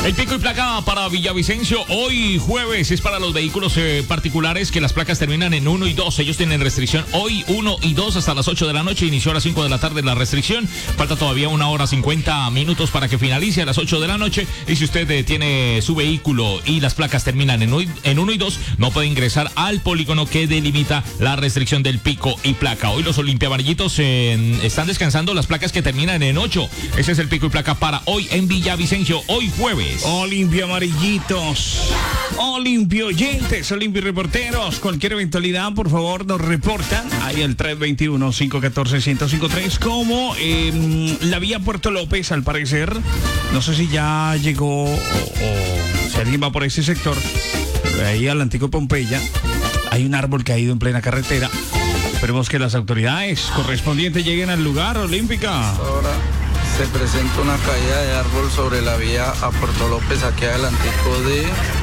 El pico y placa para Villavicencio hoy jueves es para los vehículos particulares que las placas terminan en 1 y 2. Ellos tienen restricción hoy 1 y 2 hasta las 8 de la noche. Inició a las 5 de la tarde la restricción. Falta todavía 1 hora 50 minutos para que finalice a las 8 de la noche. Y si usted tiene su vehículo y las placas terminan en 1 y 2, no puede ingresar al polígono que delimita la restricción del pico y placa. Hoy los olimpiamarillitos están descansando las placas que terminan en 8. Ese es el pico y placa para hoy en Villavicencio, hoy jueves. Olimpia amarillitos, Olimpia oyentes, Olimpia reporteros, cualquier eventualidad, por favor, nos reportan ahí al 321-514-1053, como la vía Puerto López, al parecer, no sé si ya llegó o si alguien va por ese sector, ahí al antiguo Pompeya, hay un árbol caído en plena carretera. Esperemos que las autoridades correspondientes lleguen al lugar, Olímpica. Ahora se presenta una caída de árbol sobre la vía a Puerto López, aquí adelantico de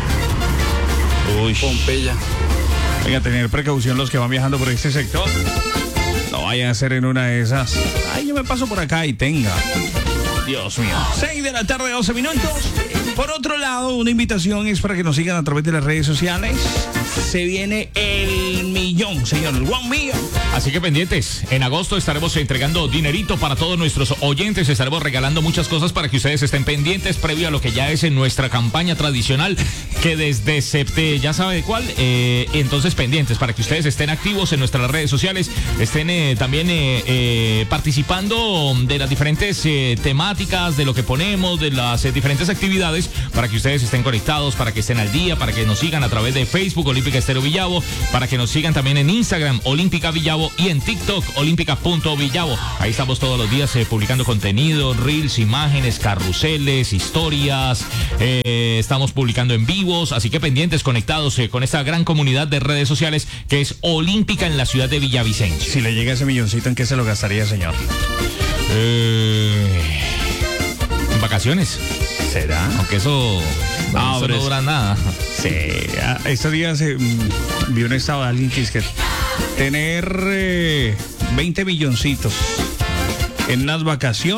Pompeya. Venga, tener precaución los que van viajando por este sector. No vayan a ser en una de esas. Ay, yo me paso por acá y tenga. Dios mío. 6 de la tarde, 12 minutos. Por otro lado, una invitación es para que nos sigan a través de las redes sociales. Se viene el millón, señor, el 1 million. Así que pendientes, en agosto estaremos entregando dinerito para todos nuestros oyentes, estaremos regalando muchas cosas para que ustedes estén pendientes previo a lo que ya es en nuestra campaña tradicional, que desde septiembre, ya sabe cuál, entonces pendientes para que ustedes estén activos en nuestras redes sociales, estén también participando de las diferentes temáticas, de lo que ponemos, de las diferentes actividades, para que ustedes estén conectados, para que estén al día, para que nos sigan a través de Facebook, Olímpica Estéreo Villavo, para que nos sigan también en Instagram, Olímpica Villavo, y en TikTok, olímpica.villavo. Ahí estamos todos los días publicando contenido, reels, imágenes, carruseles, historias, estamos publicando en vivos, así que pendientes, conectados con esta gran comunidad de redes sociales que es Olímpica en la ciudad de Villavicencio. Si le llega ese milloncito, ¿en qué se lo gastaría, señor? En vacaciones. ¿Será? Aunque eso no dura nada. Sí, estos días vi un estado de alguien que es que tener 20 milloncitos en las vacaciones